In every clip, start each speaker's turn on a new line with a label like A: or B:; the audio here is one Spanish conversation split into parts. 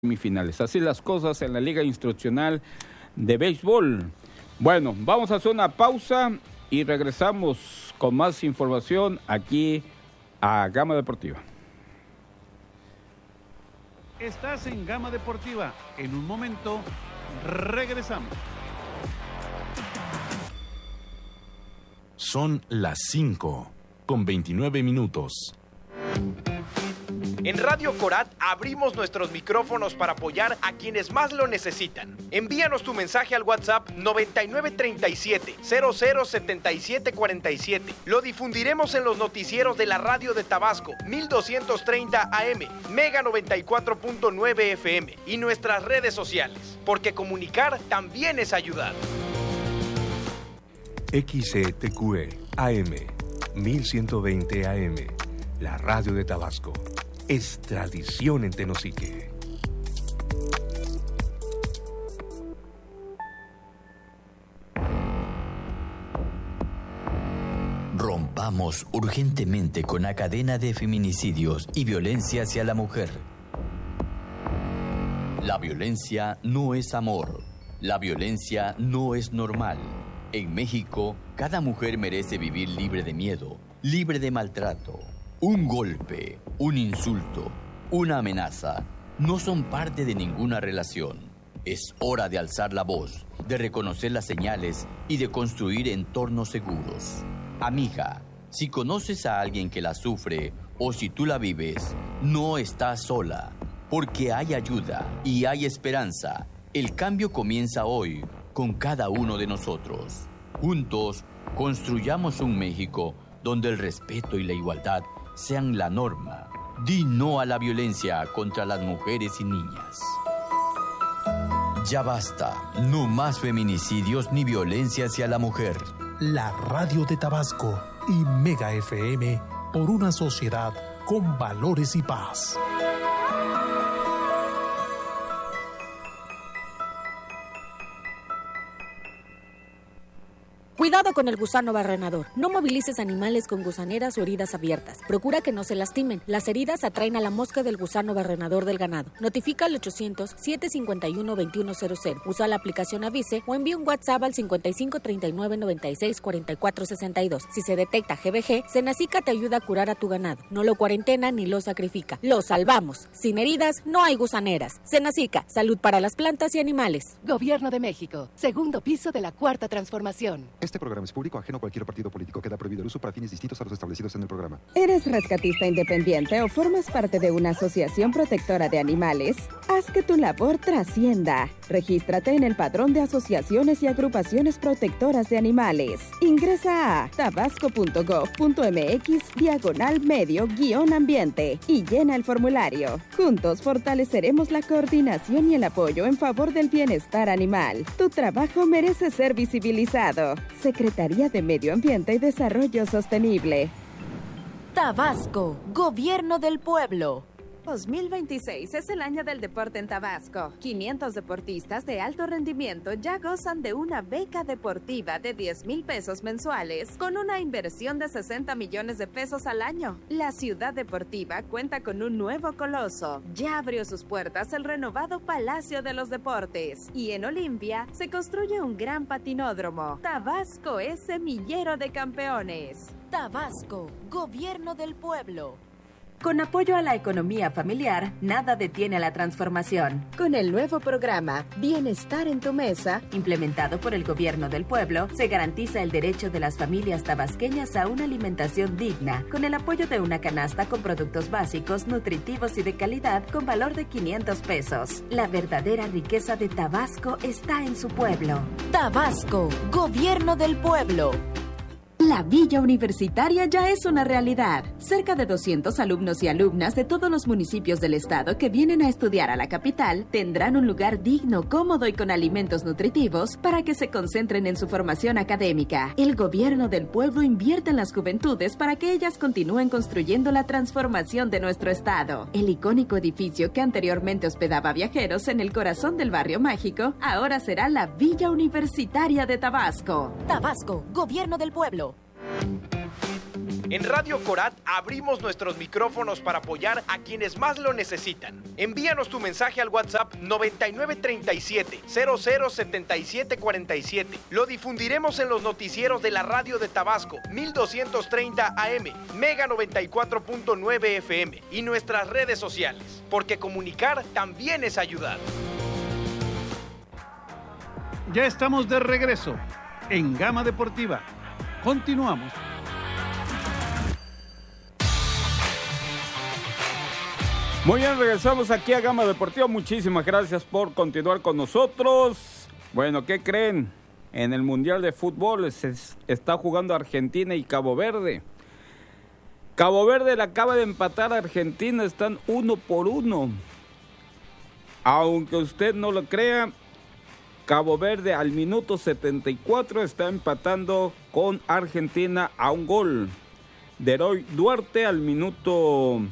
A: semifinales. Así las cosas en la Liga Instruccional de Béisbol. Bueno, vamos a hacer una pausa y regresamos con más información aquí a Gama Deportiva.
B: Estás en Gama Deportiva. En un momento regresamos.
C: Son las 5:29.
D: En Radio Corat abrimos nuestros micrófonos para apoyar a quienes más lo necesitan. Envíanos tu mensaje al WhatsApp 9937-007747. Lo difundiremos en los noticieros de la radio de Tabasco, 1230 AM, Mega 94.9 FM y nuestras redes sociales, porque comunicar también es ayudar.
E: XETQE AM, 1120 AM, la radio de Tabasco. Es tradición en Tenosique.
F: Rompamos urgentemente con la cadena de feminicidios y violencia hacia la mujer. La violencia no es amor. La violencia no es normal. En México, cada mujer merece vivir libre de miedo, libre de maltrato. Un golpe, un insulto, una amenaza, no son parte de ninguna relación. Es hora de alzar la voz, de reconocer las señales y de construir entornos seguros. Amiga, si conoces a alguien que la sufre o si tú la vives, no estás sola, porque hay ayuda y hay esperanza. El cambio comienza hoy con cada uno de nosotros. Juntos, construyamos un México donde el respeto y la igualdad sean la norma. Di no a la violencia contra las mujeres y niñas. Ya basta, no más feminicidios ni violencia hacia la mujer.
G: La radio de Tabasco y Mega FM por una sociedad con valores y paz.
H: Cuidado con el gusano barrenador. No movilices animales con gusaneras o heridas abiertas. Procura que no se lastimen. Las heridas atraen a la mosca del gusano barrenador del ganado. Notifica al 800-751-2100. Usa la aplicación Avise o envía un WhatsApp al 5539964462. Si se detecta GBG, Senacica te ayuda a curar a tu ganado. No lo cuarentena ni lo sacrifica. Lo salvamos. Sin heridas no hay gusaneras. Senacica, salud para las plantas y animales.
I: Gobierno de México. Segundo piso de la Cuarta Transformación.
J: Este programa es público, ajeno a cualquier partido político. Queda prohibido el uso para fines distintos a los establecidos en el programa.
K: ¿Eres rescatista independiente o formas parte de una asociación protectora de animales? Haz que tu labor trascienda. Regístrate en el Padrón de Asociaciones y Agrupaciones Protectoras de Animales. Ingresa a tabasco.gov.mx/medio-ambiente y llena el formulario. Juntos fortaleceremos la coordinación y el apoyo en favor del bienestar animal. Tu trabajo merece ser visibilizado. Secretaría de Medio Ambiente y Desarrollo Sostenible.
L: Tabasco, Gobierno del Pueblo.
M: 2026 es el año del deporte en Tabasco. 500 deportistas de alto rendimiento ya gozan de una beca deportiva de 10,000 pesos mensuales con una inversión de 60 millones de pesos al año. La ciudad deportiva cuenta con un nuevo coloso. Ya abrió sus puertas el renovado Palacio de los Deportes y en Olimpia se construye un gran patinódromo. Tabasco es semillero de campeones.
L: Tabasco, Gobierno del Pueblo.
N: Con apoyo a la economía familiar, nada detiene la transformación.
O: Con el nuevo programa Bienestar en tu Mesa,
N: implementado por el Gobierno del Pueblo, se garantiza el derecho de las familias tabasqueñas a una alimentación digna, con el apoyo de una canasta con productos básicos, nutritivos y de calidad con valor de 500 pesos. La verdadera riqueza de Tabasco está en su pueblo.
L: Tabasco, Gobierno del Pueblo.
N: La Villa Universitaria ya es una realidad. Cerca de 200 alumnos y alumnas de todos los municipios del estado que vienen a estudiar a la capital tendrán un lugar digno, cómodo y con alimentos nutritivos para que se concentren en su formación académica. El Gobierno del Pueblo invierte en las juventudes para que ellas continúen construyendo la transformación de nuestro estado. El icónico edificio que anteriormente hospedaba viajeros en el corazón del Barrio Mágico ahora será la Villa Universitaria de Tabasco.
L: Tabasco, Gobierno del Pueblo.
D: En Radio Corat abrimos nuestros micrófonos para apoyar a quienes más lo necesitan. Envíanos tu mensaje al WhatsApp 9937-007747. Lo difundiremos en los noticieros de la radio de Tabasco, 1230 AM, Mega 94.9 FM y nuestras redes sociales, porque comunicar también es ayudar.
B: Ya estamos de regreso en Gama Deportiva. Continuamos.
A: Muy bien, regresamos aquí a Gama Deportiva. Muchísimas gracias por continuar con nosotros. Bueno, ¿qué creen? En el Mundial de Fútbol se está jugando Argentina y Cabo Verde. Cabo Verde le acaba de empatar a Argentina, están 1-1. Aunque usted no lo crea, Cabo Verde al minuto 74 está empatando con Argentina a un gol. Deroy Duarte al minuto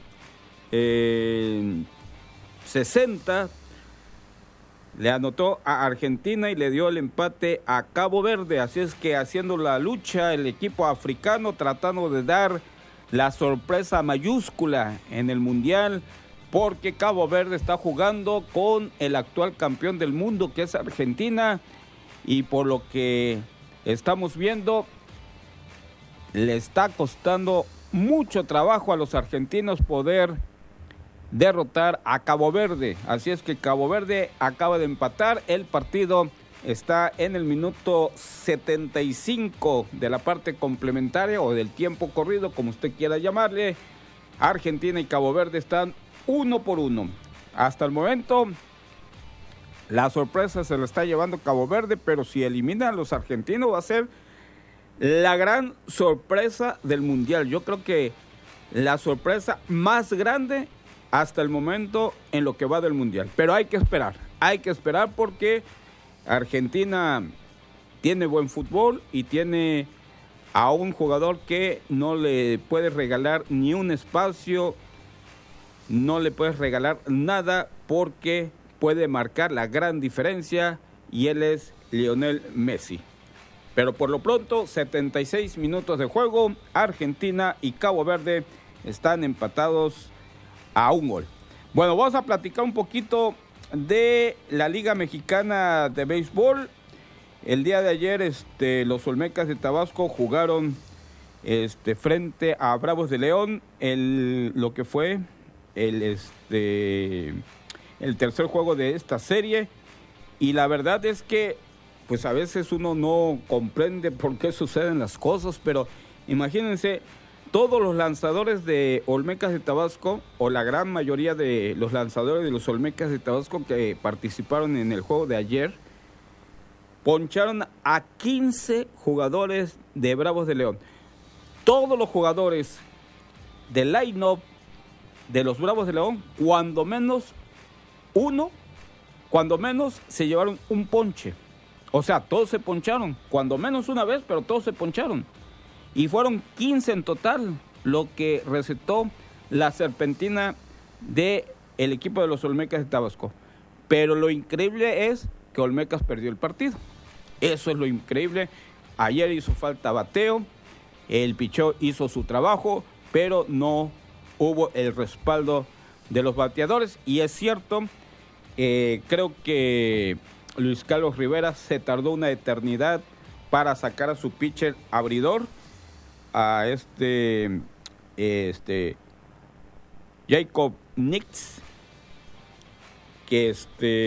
A: 60 le anotó a Argentina y le dio el empate a Cabo Verde. Así es que haciendo la lucha el equipo africano, tratando de dar la sorpresa mayúscula en el Mundial, porque Cabo Verde está jugando con el actual campeón del mundo, que es Argentina, y por lo que estamos viendo le está costando mucho trabajo a los argentinos poder derrotar a Cabo Verde. Así es que Cabo Verde acaba de empatar. El partido está en el minuto 75 de la parte complementaria o del tiempo corrido, como usted quiera llamarle. Argentina y Cabo Verde están 1-1. Hasta el momento la sorpresa se la está llevando Cabo Verde, pero si eliminan a los argentinos va a ser la gran sorpresa del Mundial. Yo creo que la sorpresa más grande hasta el momento en lo que va del Mundial. Pero hay que esperar porque Argentina tiene buen fútbol y tiene a un jugador que no le puede regalar ni un espacio, no le puedes regalar nada porque puede marcar la gran diferencia y él es Lionel Messi. Pero por lo pronto, 76 minutos de juego, Argentina y Cabo Verde están empatados a un gol. Bueno, vamos a platicar un poquito de la Liga Mexicana de Béisbol. El día de ayer los Olmecas de Tabasco jugaron frente a Bravos de León lo que fue el tercer juego de esta serie, y la verdad es que pues a veces uno no comprende por qué suceden las cosas, pero imagínense, todos los lanzadores de Olmecas de Tabasco, o la gran mayoría de los lanzadores de los Olmecas de Tabasco que participaron en el juego de ayer, poncharon a 15 jugadores de Bravos de León. Todos los jugadores del line-up de los Bravos de León, cuando menos se llevaron un ponche. O sea, todos se poncharon, cuando menos una vez, pero todos se poncharon. Y fueron 15 en total lo que recetó la serpentina del equipo de los Olmecas de Tabasco. Pero lo increíble es que Olmecas perdió el partido. Eso es lo increíble. Ayer hizo falta bateo, el picheo hizo su trabajo, pero no hubo el respaldo de los bateadores. Y es cierto, creo que Luis Carlos Rivera se tardó una eternidad para sacar a su pitcher abridor, a Jacob Nix, que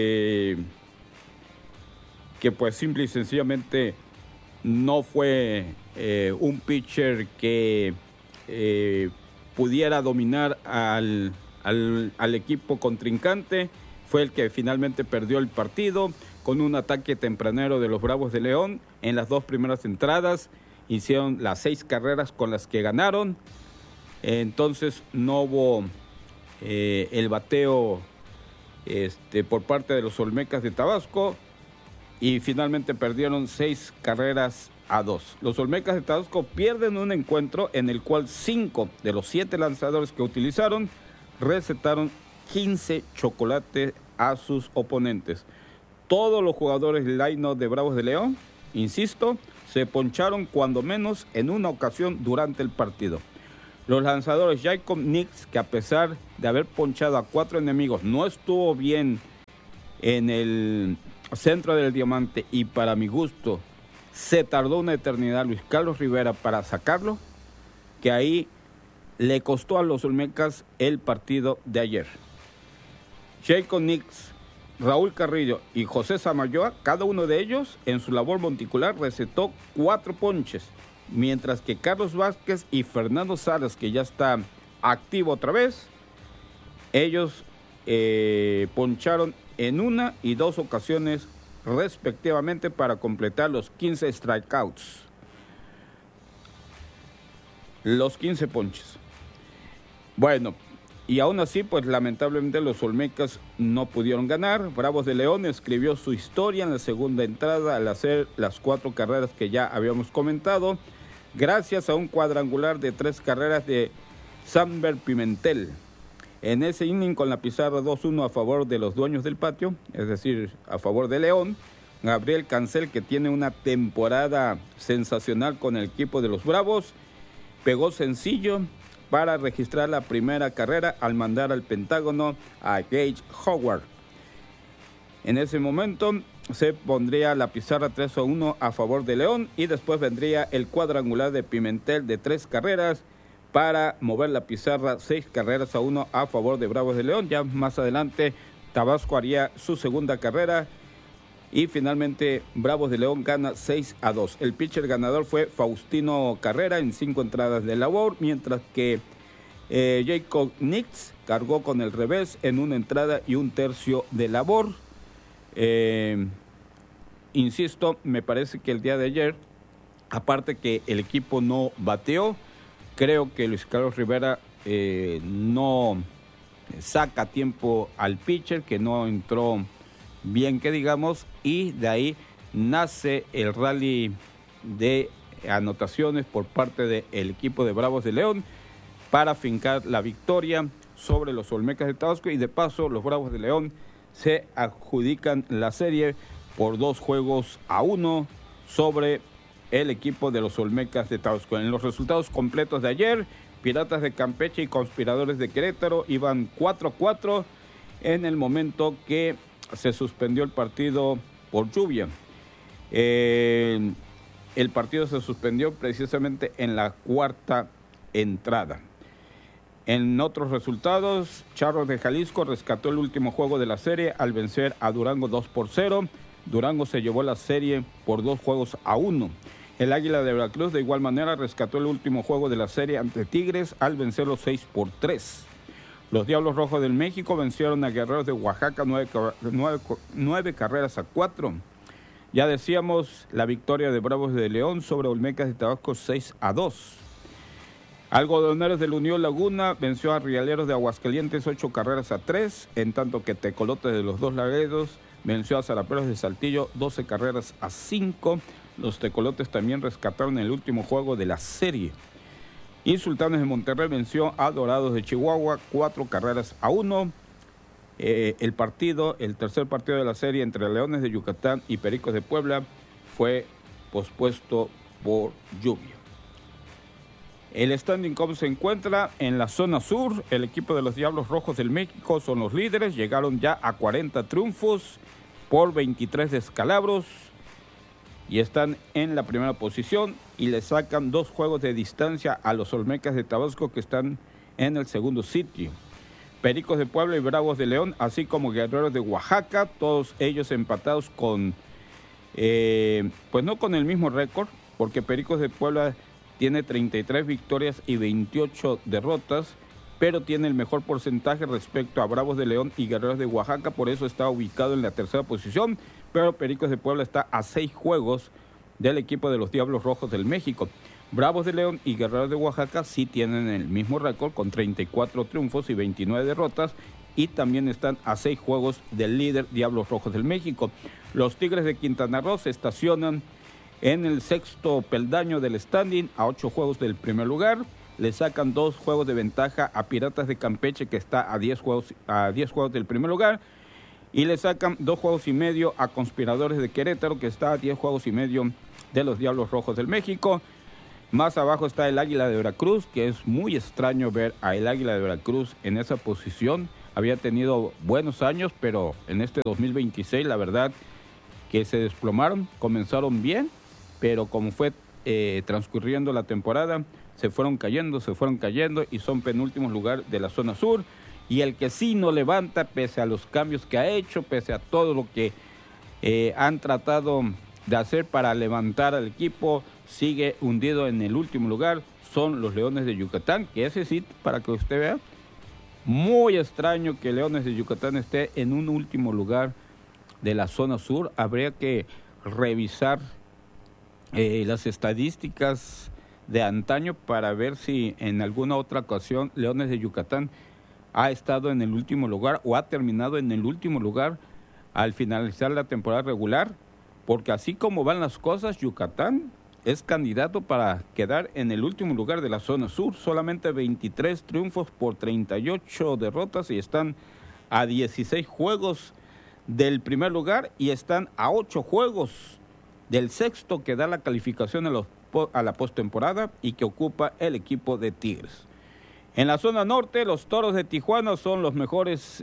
A: pues simple y sencillamente no fue un pitcher que pudiera dominar al equipo contrincante. Fue el que finalmente perdió el partido con un ataque tempranero de los Bravos de León. En las dos primeras entradas hicieron las 6 carreras con las que ganaron. Entonces no hubo el bateo por parte de los Olmecas de Tabasco y finalmente perdieron 6-2. Los Olmecas de Tabasco pierden un encuentro en el cual 5 de los 7 lanzadores que utilizaron recetaron 15 chocolates a sus oponentes. Todos los jugadores del line-up de Bravos de León insisto, se poncharon cuando menos en una ocasión durante el partido. Los lanzadores Jacob Nix, que a pesar de haber ponchado a 4 enemigos, no estuvo bien en el centro del diamante y para mi gusto se tardó una eternidad Luis Carlos Rivera para sacarlo, que ahí le costó a los Olmecas el partido de ayer. Jacob Nix, Raúl Carrillo y José Samayoa, cada uno de ellos en su labor monticular recetó 4 ponches, mientras que Carlos Vázquez y Fernando Salas, que ya está activo otra vez, ellos poncharon en 1 y 2 ocasiones respectivamente para completar los 15 strikeouts, los 15 ponches. Bueno, y aún así, pues lamentablemente los Olmecas no pudieron ganar. Bravos de León escribió su historia en la segunda entrada al hacer las 4 carreras que ya habíamos comentado, gracias a un cuadrangular de 3 carreras de Samber Pimentel. En ese inning, con la pizarra 2-1 a favor de los dueños del patio, es decir, a favor de León, Gabriel Cancel, que tiene una temporada sensacional con el equipo de los Bravos, pegó sencillo para registrar la primera carrera al mandar al Pentágono a Gage Howard. En ese momento se pondría la pizarra 3-1 a favor de León y después vendría el cuadrangular de Pimentel de 3 carreras para mover la pizarra 6-1 a favor de Bravos de León. Ya más adelante Tabasco haría su segunda carrera y finalmente Bravos de León gana 6-2. El pitcher ganador fue Faustino Carrera en 5 entradas de labor, mientras que Jacob Nix cargó con el revés en 1 entrada y 1/3 de labor. Insisto, me parece que el día de ayer, aparte que el equipo no bateó, creo que Luis Carlos Rivera no saca tiempo al pitcher, que no entró bien, que digamos, y de ahí nace el rally de anotaciones por parte del equipo de Bravos de León para fincar la victoria sobre los Olmecas de Tabasco, y de paso los Bravos de León se adjudican la serie por 2-1 sobre el equipo de los Olmecas de Tabasco. En los resultados completos de ayer, Piratas de Campeche y Conspiradores de Querétaro iban 4-4 en el momento que se suspendió el partido por lluvia. El partido se suspendió precisamente en la 4ª entrada. En otros resultados, Charros de Jalisco rescató el último juego de la serie al vencer a Durango 2-0. Durango se llevó la serie por 2-1. El Águila de Veracruz de igual manera rescató el último juego de la serie ante Tigres al vencerlo 6-3. Los Diablos Rojos del México vencieron a Guerreros de Oaxaca 9 carreras a 4. Ya decíamos la victoria de Bravos de León sobre Olmecas de Tabasco 6-2. Algodoneros de la Unión Laguna venció a Rialeros de Aguascalientes 8 carreras a 3, en tanto que Tecolotes de los Dos Laredos venció a Zaraperos de Saltillo 12 carreras a 5. Los Tecolotes también rescataron el último juego de la serie. Y Sultanes de Monterrey venció a Dorados de Chihuahua 4 carreras a 1. El tercer partido de la serie entre Leones de Yucatán y Pericos de Puebla fue pospuesto por lluvia. El standing como se encuentra en la zona sur, el equipo de los Diablos Rojos del México son los líderes, llegaron ya a 40 triunfos por 23 descalabros y están en la primera posición y le sacan 2 juegos de distancia a los Olmecas de Tabasco, que están en el segundo sitio. Pericos de Puebla y Bravos de León, así como Guerreros de Oaxaca, todos ellos empatados con, pues no con el mismo récord, porque Pericos de Puebla tiene 33 victorias y 28 derrotas, pero tiene el mejor porcentaje respecto a Bravos de León y Guerreros de Oaxaca, por eso está ubicado en la tercera posición, pero Pericos de Puebla está a 6 juegos del equipo de los Diablos Rojos del México. Bravos de León y Guerreros de Oaxaca sí tienen el mismo récord con 34 triunfos y 29 derrotas y también están a 6 juegos del líder Diablos Rojos del México. Los Tigres de Quintana Roo se estacionan en el sexto peldaño del standing a 8 juegos del primer lugar. Le sacan 2 juegos de ventaja a Piratas de Campeche, que está a 10 juegos del primer lugar. y le sacan 2 juegos y medio a Conspiradores de Querétaro, que está a 10 juegos y medio de los Diablos Rojos del México. Más abajo está el Águila de Veracruz, que es muy extraño ver a el Águila de Veracruz en esa posición. Había tenido buenos años, pero en este 2026 la verdad que se desplomaron. Comenzaron bien, pero como fue transcurriendo la temporada, se fueron cayendo y son penúltimos lugar de la zona sur. Y el que sí no levanta, pese a los cambios que ha hecho, pese a todo lo que han tratado de hacer para levantar al equipo, sigue hundido en el último lugar, son los Leones de Yucatán, que ese sí, para que usted vea, muy extraño que Leones de Yucatán esté en un último lugar de la zona sur. Habría que revisar las estadísticas de antaño para ver si en alguna otra ocasión Leones de Yucatán ha estado en el último lugar o ha terminado en el último lugar al finalizar la temporada regular, porque así como van las cosas, Yucatán es candidato para quedar en el último lugar de la zona sur. Solamente 23 triunfos por 38 derrotas y están a 16 juegos del primer lugar y están a 8 juegos del sexto, que da la calificación a la postemporada y que ocupa el equipo de Tigres. En la zona norte, los Toros de Tijuana son los mejores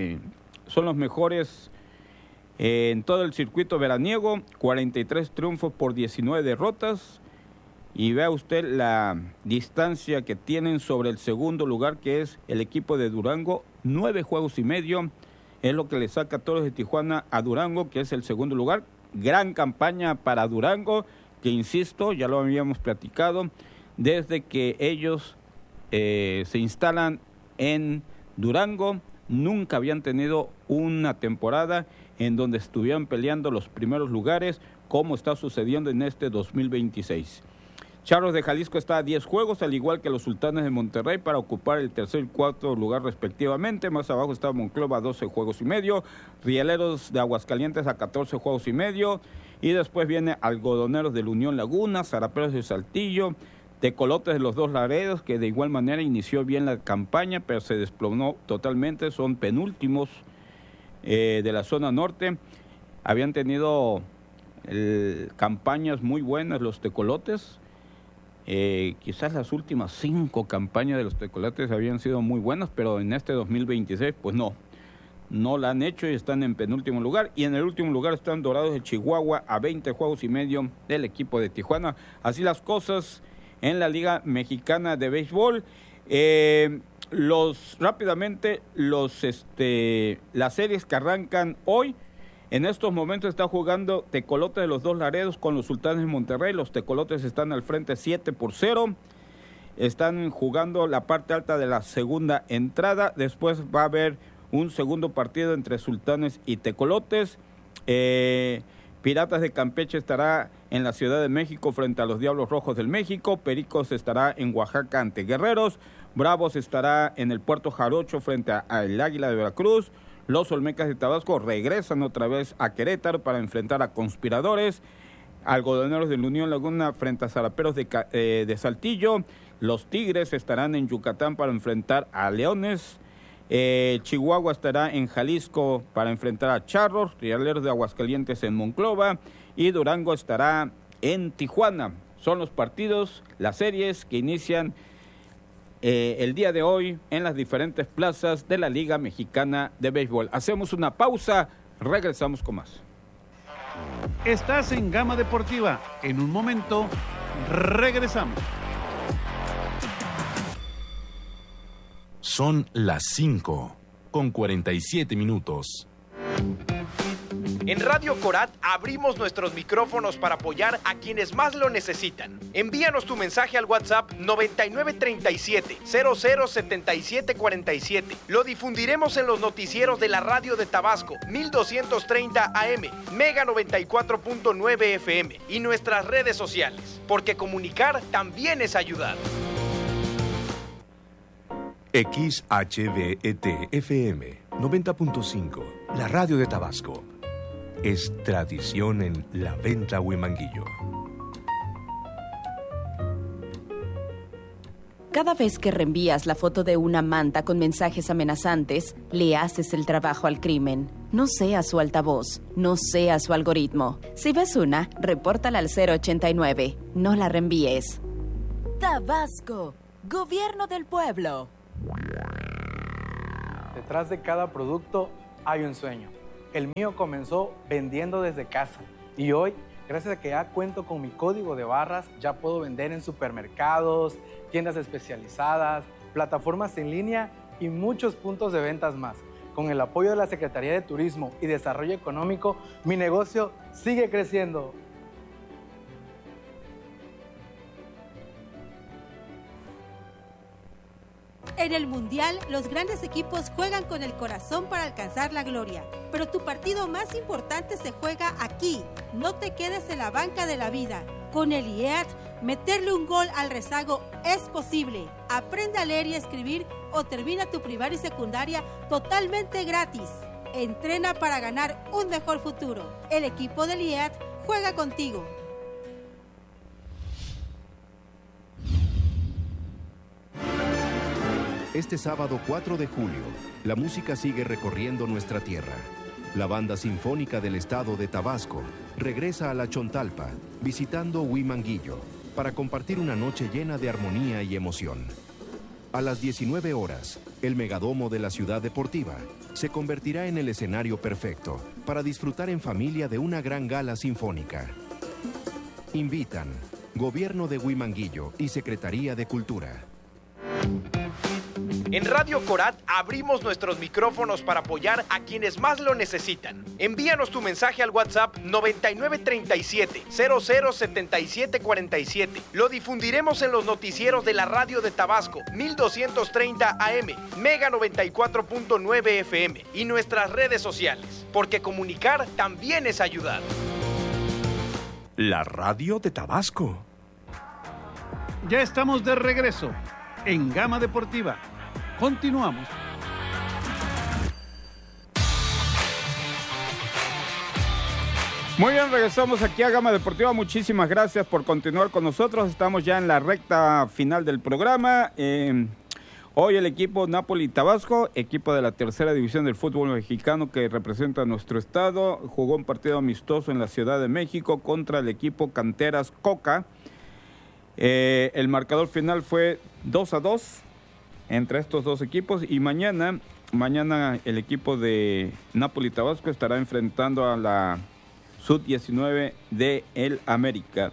A: en todo el circuito veraniego, 43 triunfos por 19 derrotas. Y vea usted la distancia que tienen sobre el segundo lugar, que es el equipo de Durango, 9 juegos y medio. Es lo que le saca Toros de Tijuana a Durango, que es el segundo lugar. Gran campaña para Durango, que insisto, ya lo habíamos platicado, desde que ellos se instalan en Durango, nunca habían tenido una temporada en donde estuvieran peleando los primeros lugares, como está sucediendo en este 2026. Charros de Jalisco está a 10 juegos, al igual que los Sultanes de Monterrey, para ocupar el tercer y cuarto lugar respectivamente. Más abajo está Monclova a 12 juegos y medio, Rieleros de Aguascalientes a 14 juegos y medio, y después viene Algodoneros de la Unión Laguna, Zaraperos de Saltillo, Tecolotes de los Dos Laredos, que de igual manera inició bien la campaña, pero se desplomó totalmente, son penúltimos de la zona norte. Habían tenido campañas muy buenas los Tecolotes. Quizás las últimas 5 campañas de los Tecolotes habían sido muy buenas, pero en este 2026 pues no la han hecho y están en penúltimo lugar. Y en el último lugar están Dorados de Chihuahua a 20 juegos y medio del equipo de Tijuana. Así las cosas en la Liga Mexicana de Béisbol. Rápidamente las series que arrancan hoy. En estos momentos está jugando Tecolotes de los Dos Laredos con los Sultanes de Monterrey. Los Tecolotes están al frente 7-0. Están jugando la parte alta de la segunda entrada. Después va a haber un segundo partido entre Sultanes y Tecolotes. Piratas de Campeche estará en la Ciudad de México frente a los Diablos Rojos del México. Pericos estará en Oaxaca ante Guerreros. Bravos estará en el Puerto Jarocho frente al Águila de Veracruz. Los Olmecas de Tabasco regresan otra vez a Querétaro para enfrentar a Conspiradores. Algodoneros de la Unión Laguna frente a Zaraperos de Saltillo. Los Tigres estarán en Yucatán para enfrentar a Leones. Chihuahua estará en Jalisco para enfrentar a Charros. Rieleros de Aguascalientes en Monclova. Y Durango estará en Tijuana. Son los partidos, las series que inician el día de hoy en las diferentes plazas de la Liga Mexicana de Béisbol. Hacemos una pausa, regresamos con más.
B: Estás en Gama Deportiva. En un momento, regresamos.
E: Son las 5:47.
D: En Radio Corat abrimos nuestros micrófonos para apoyar a quienes más lo necesitan. Envíanos tu mensaje al WhatsApp 9937-007747. Lo difundiremos en los noticieros de la radio de Tabasco, 1230 AM, Mega 94.9 FM y nuestras redes sociales, porque comunicar también es ayudar.
E: XHBET-FM 90.5, la radio de Tabasco. Es tradición en La Venta, Huimanguillo.
N: Cada vez que reenvías la foto de una manta con mensajes amenazantes, le haces el trabajo al crimen. No seas su altavoz, no seas su algoritmo. Si ves una, repórtala al 089. No la reenvíes.
L: Tabasco, Gobierno del Pueblo.
C: Detrás de cada producto hay un sueño. El mío comenzó vendiendo desde casa y hoy, gracias a que ya cuento con mi código de barras, ya puedo vender en supermercados, tiendas especializadas, plataformas en línea y muchos puntos de ventas más. Con el apoyo de la Secretaría de Turismo y Desarrollo Económico, mi negocio sigue creciendo.
P: En el Mundial, los grandes equipos juegan con el corazón para alcanzar la gloria. Pero tu partido más importante se juega aquí. No te quedes en la banca de la vida. Con el IEAT, meterle un gol al rezago es posible. Aprende a leer y escribir o termina tu primaria y secundaria totalmente gratis. Entrena para ganar un mejor futuro. El equipo del IEAT juega contigo.
Q: Este sábado 4 de julio, la música sigue recorriendo nuestra tierra. La Banda Sinfónica del Estado de Tabasco regresa a la Chontalpa, visitando Huimanguillo, para compartir una noche llena de armonía y emoción. A las 19 horas, el Megadomo de la Ciudad Deportiva se convertirá en el escenario perfecto para disfrutar en familia de una gran gala sinfónica. Invitan Gobierno de Huimanguillo y Secretaría de Cultura.
D: En Radio Corat abrimos nuestros micrófonos para apoyar a quienes más lo necesitan. Envíanos tu mensaje al WhatsApp 9937-007747. Lo difundiremos en los noticieros de la radio de Tabasco, 1230 AM, Mega 94.9 FM y nuestras redes sociales, porque comunicar también es ayudar.
E: La radio de Tabasco.
B: Ya estamos de regreso en Gama Deportiva. Continuamos.
A: Muy bien, regresamos aquí a Gama Deportiva. Muchísimas gracias por continuar con nosotros. Estamos ya en la recta final del programa. Hoy el equipo Napoli Tabasco, equipo de la tercera división del fútbol mexicano que representa a nuestro estado, jugó un partido amistoso en la Ciudad de México contra el equipo Canteras Coca. El marcador final fue 2-2 entre estos dos equipos y mañana el equipo de Napoli Tabasco estará enfrentando a la Sub-19 de el América.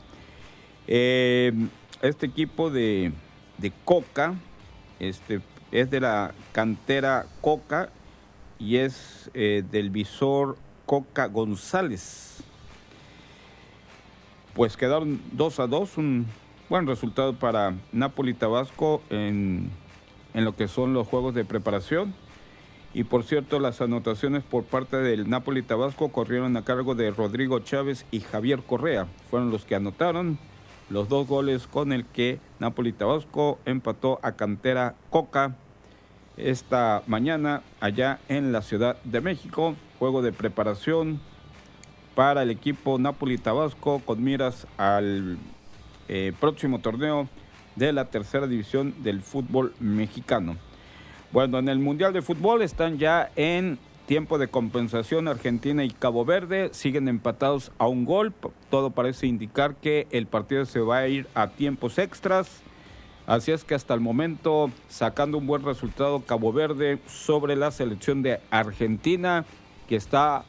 A: Este equipo de Coca es de la cantera Coca y es del visor Coca González. Pues quedaron 2-2, un buen resultado para Napoli Tabasco en lo que son los juegos de preparación. Y por cierto, las anotaciones por parte del Napoli Tabasco corrieron a cargo de Rodrigo Chávez y Javier Correa. Fueron los que anotaron los dos goles con el que Napoli Tabasco empató a Cantera Coca esta mañana allá en la Ciudad de México. Juego de preparación para el equipo Napoli Tabasco con miras al próximo torneo de la tercera división del fútbol mexicano. Bueno, en el Mundial de Fútbol están ya en tiempo de compensación Argentina y Cabo Verde, siguen empatados a un gol, todo parece indicar que el partido se va a ir a tiempos extras, así es que hasta el momento sacando un buen resultado Cabo Verde sobre la selección de Argentina, que está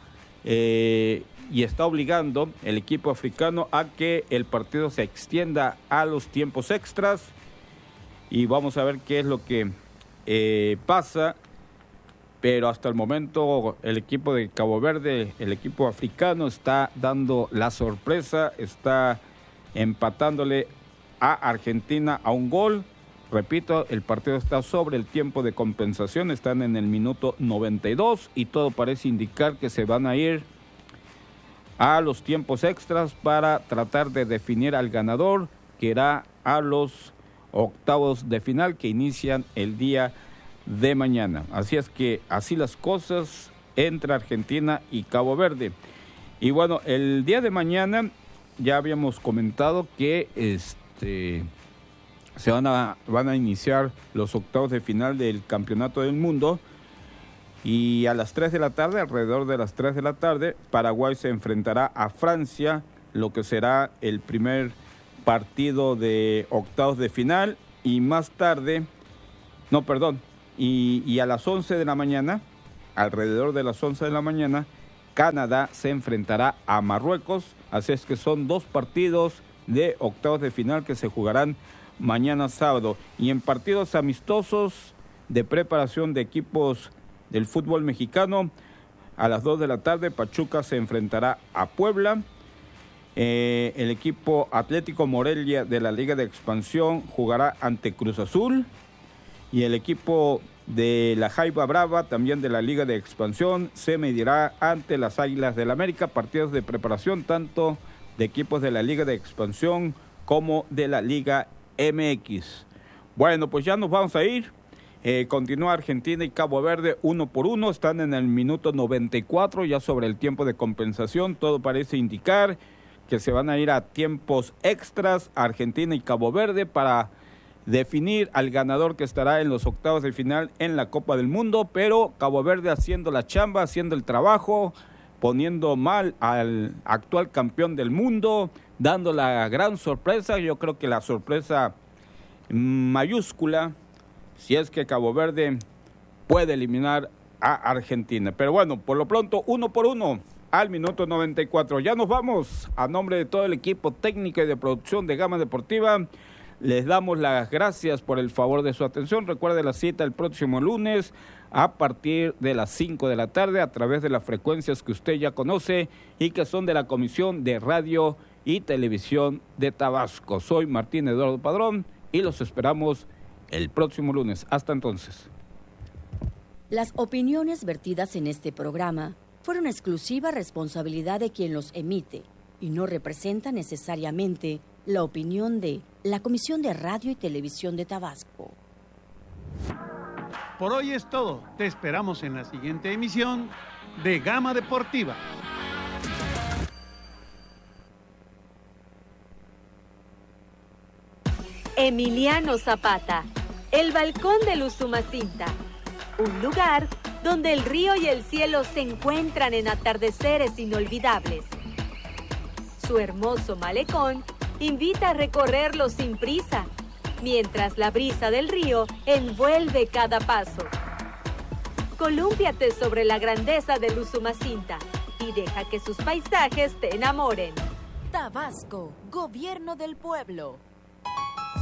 A: obligando el equipo africano a que el partido se extienda a los tiempos extras y vamos a ver qué es lo que pasa, pero hasta el momento el equipo de Cabo Verde, el equipo africano está dando la sorpresa, está empatándole a Argentina a un gol. Repito, el partido está sobre el tiempo de compensación, están en el minuto 92 y todo parece indicar que se van a ir a los tiempos extras para tratar de definir al ganador, que irá a los octavos de final que inician el día de mañana. Así es que así las cosas entre Argentina y Cabo Verde. Y bueno, el día de mañana ya habíamos comentado que van a iniciar los octavos de final del Campeonato del Mundo. Y a las 3 de la tarde, alrededor de las 3 de la tarde, Paraguay se enfrentará a Francia, lo que será el primer partido de octavos de final. Y más tarde, y a las 11 de la mañana, alrededor de las 11 de la mañana, Canadá se enfrentará a Marruecos. Así es que son 2 partidos de octavos de final que se jugarán mañana sábado. Y en partidos amistosos de preparación de equipos del fútbol mexicano, a las 2 de la tarde, Pachuca se enfrentará a Puebla. El equipo Atlético Morelia de la Liga de Expansión jugará ante Cruz Azul. Y el equipo de la Jaiba Brava, también de la Liga de Expansión, se medirá ante las Águilas del América. Partidos de preparación tanto de equipos de la Liga de Expansión como de la Liga MX. Bueno, pues ya nos vamos a ir. Continúa Argentina y Cabo Verde 1-1, están en el minuto 94, ya sobre el tiempo de compensación. Todo parece indicar que se van a ir a tiempos extras Argentina y Cabo Verde para definir al ganador que estará en los octavos de final en la Copa del Mundo, pero Cabo Verde haciendo la chamba, haciendo el trabajo, poniendo mal al actual campeón del mundo, dando la gran sorpresa. Yo creo que la sorpresa mayúscula, si es que Cabo Verde puede eliminar a Argentina. Pero bueno, por lo pronto 1-1 al minuto 94. Ya nos vamos. A nombre de todo el equipo técnico y de producción de Gama Deportiva, les damos las gracias por el favor de su atención. Recuerde la cita el próximo lunes a partir de las 5 de la tarde a través de las frecuencias que usted ya conoce y que son de la Comisión de Radio y Televisión de Tabasco. Soy Martín Eduardo Padrón y los esperamos el próximo lunes. Hasta entonces.
H: Las opiniones vertidas en este programa fueron exclusiva responsabilidad de quien los emite y no representan necesariamente la opinión de la Comisión de Radio y Televisión de Tabasco.
B: Por hoy es todo. Te esperamos en la siguiente emisión de Gama Deportiva.
R: Emiliano Zapata, el balcón del Usumacinta, un lugar donde el río y el cielo se encuentran en atardeceres inolvidables. Su hermoso malecón invita a recorrerlo sin prisa, mientras la brisa del río envuelve cada paso. Colúmpiate sobre la grandeza del Usumacinta y deja que sus paisajes te enamoren.
L: Tabasco, Gobierno del Pueblo.